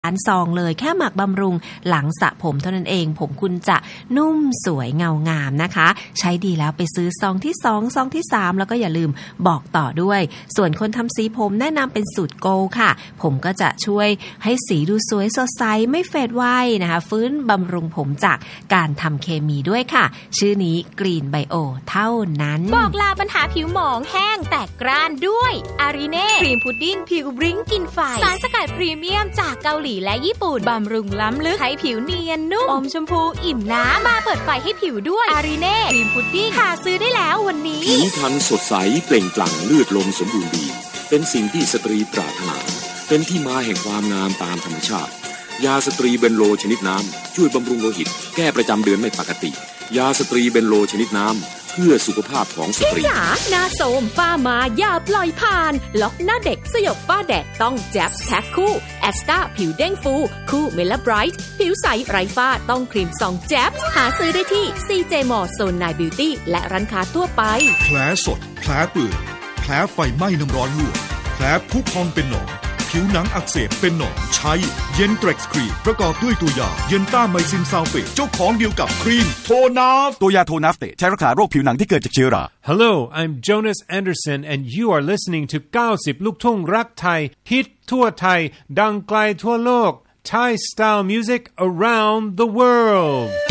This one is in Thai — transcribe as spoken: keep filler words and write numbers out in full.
านซองเลยแค่หมักบำรุงหลังสระผมเท่านั้นเองผมคุณจะนุ่มสวยเงางามนะคะใช้ดีแล้วไปซื้อซองที่สองซองที่สามแล้วก็อย่าลืมบอกต่อด้วยส่วนคนทำสีผมแนะนำเป็นสูตรโกลด์ค่ะผมก็จะช่วยให้สีดูสวยสดใสไม่เฟดไวนะคะฟื้นบำรุงผมจากการทำเคมีด้วยค่ะชื่อนี้กรีนไบโอเท่านั้นบอกลาปัญหาผิวหมองแห้งแตกกร้านด้วยอารีเน่ครีมพุดดิ้งผิวบลิ้งกินไฟสารสกัดพรีเมียมจากเกาหลีและญี่ปุ่นบำรุงล้ำลึกให้ผิวเนียนนุ่มอมชมพูอิ่มน้ำมาเปิดไฟให้ผิวด้วยอารีเน่ครีมพุดดิ้งหาซื้อได้แล้ววันนี้ผิวพรรณสดใสเปล่งปลั่งเลือดลมสมบูรณ์ดีเป็นสิ่งที่สตรีปรารถนาเป็นที่มาแห่งความงามตามธรรมชาติยาสตรีเบนโลชนิดน้ำช่วยบำรุงโลหิตแก้ประจำเดือนไม่ปกติยาสตรีเบนโลชนิดน้ำเพื่อสุขภาพของสตรีจ๋าหน้าโสมฝ้ามาอย่าปล่อยผ่านล็อกหน้าเด็กสยบฝ้าแดดต้องแจ๊บแท็กคู่แอสตาผิวเด้งฟูคู่เมล่าไบรท์ผิวใสไร้ฝ้าต้องครีมซองแจ๊บหาซื้อได้ที่ ซี เจ มอ โซน ไนน์ Beauty และร้านค้าทั่วไปแผลสดแผลเปื่อยแผลไฟไหม้น้ำร้อนลวกแผลพุพองเป็นหนองผิวหนังอักเสบเป็นหนองใช้เย็นเทร็กซ์ครีมประกอบด้วยตัวยาเย็นต้าไมซินซัลเฟตเจ้าของเดียวกับครีมโทนาฟตัวยาโทนาฟเตใช้รักษาโรคผิวหนังที่เกิดจากเชื้อรา Hello I'm Jonas Anderson and you are listening to เก้าสิบลูกทุ่งรักไทยฮิตทั่วไทยดังไกลทั่วโลก Thai style music around the world